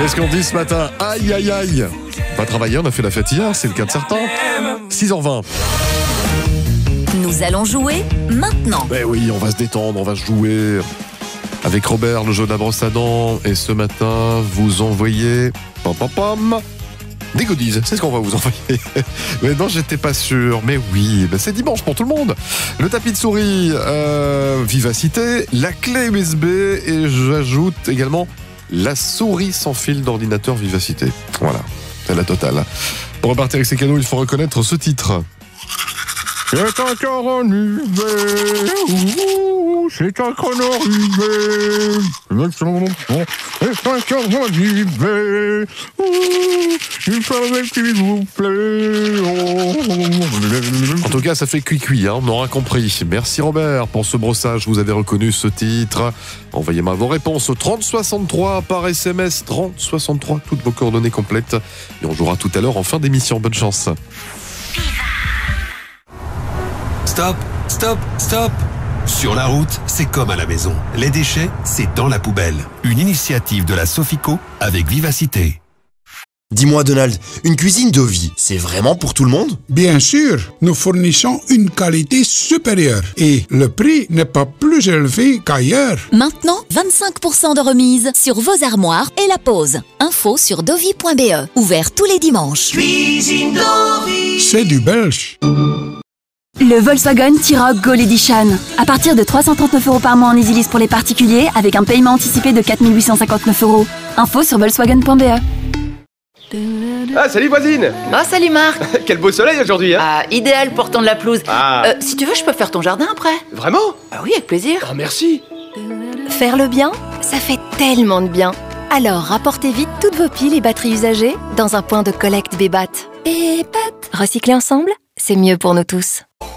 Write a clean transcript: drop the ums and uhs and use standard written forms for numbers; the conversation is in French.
Qu'est-ce qu'on dit ce matin? Aïe, aïe, aïe. Pas travailler, on a fait la fête hier, c'est le cas de certains. 6h20. Nous allons jouer maintenant. Ben oui, on va se détendre, on va jouer avec Robert, le jeu de la brosse à dents. Et ce matin, vous envoyez des goodies, c'est ce qu'on va vous envoyer. Mais non, j'étais pas sûr. Mais oui, ben c'est dimanche pour tout le monde. Le tapis de souris Vivacité, la clé USB et j'ajoute également la souris sans fil d'ordinateur Vivacité. Voilà, c'est la totale. Pour repartir avec ces cadeaux, il faut reconnaître ce titre. C'est encore arrivé, c'est encore arrivé, c'est encore arrivé, il fallait qu'il vous plaît. En tout cas, ça fait cuit-cuit, hein, on aura compris. Merci Robert pour ce brossage, vous avez reconnu ce titre. Envoyez-moi vos réponses au 3063 par SMS, 3063, toutes vos coordonnées complètes. Et on jouera tout à l'heure en fin d'émission. Bonne chance. Stop, stop, stop. Sur la route, c'est comme à la maison. Les déchets, c'est dans la poubelle. Une initiative de la Sofico avec Vivacité. Dis-moi Donald, une cuisine Dovi, c'est vraiment pour tout le monde? Bien sûr, nous fournissons une qualité supérieure et le prix n'est pas plus élevé qu'ailleurs. Maintenant, 25% de remise sur vos armoires et la pose. Info sur dovi.be. Ouvert tous les dimanches. Cuisine Dovi. C'est du belge. Le Volkswagen T-Roc Gold Edition. À partir de 339 € par mois en EasyLease pour les particuliers, avec un paiement anticipé de 4 859 €. Info sur volkswagen.be. Ah, salut voisine. Ah, salut Marc. Quel beau soleil aujourd'hui, hein. Ah, idéal pour tondre la pelouse. Si tu veux, je peux faire ton jardin après. Vraiment? Ah oui, avec plaisir. Oh, merci. Faire le bien, ça fait tellement de bien. Alors, rapportez vite toutes vos piles et batteries usagées dans un point de collecte Bébat. Bébat. Recycler ensemble, c'est mieux pour nous tous.